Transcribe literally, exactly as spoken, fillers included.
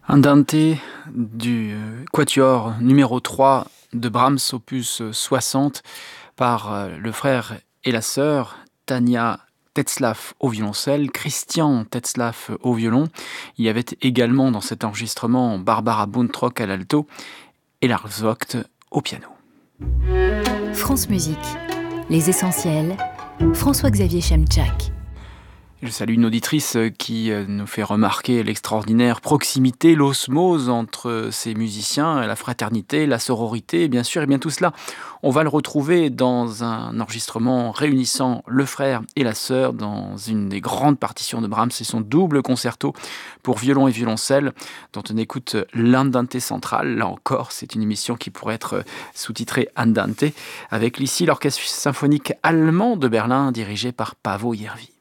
Andante du euh, quatuor numéro trois de Brahms, opus soixante, par euh, le frère et la sœur Tania Tetzlaff au violoncelle, Christian Tetzlaff au violon. Il y avait également dans cet enregistrement Barbara Buntrock à l'alto et Lars Vogt au piano. France Musique, les essentiels, François-Xavier Chemchak. Je salue une auditrice qui nous fait remarquer l'extraordinaire proximité, l'osmose entre ces musiciens, la fraternité, la sororité, et bien sûr, et bien tout cela, on va le retrouver dans un enregistrement réunissant le frère et la sœur dans une des grandes partitions de Brahms, c'est son double concerto pour violon et violoncelle, dont on écoute l'Andante central. Là encore, c'est une émission qui pourrait être sous-titrée Andante, avec ici l'orchestre symphonique allemand de Berlin, dirigé par Paavo Järvi.